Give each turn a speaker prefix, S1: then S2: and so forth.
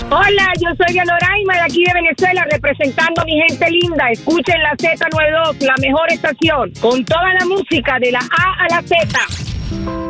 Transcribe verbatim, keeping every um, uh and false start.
S1: Hola, yo soy Dianoraima de aquí de Venezuela, representando a mi gente linda. Escuchen la Z noventa y dos, la mejor estación, con toda la música de la A a la Z.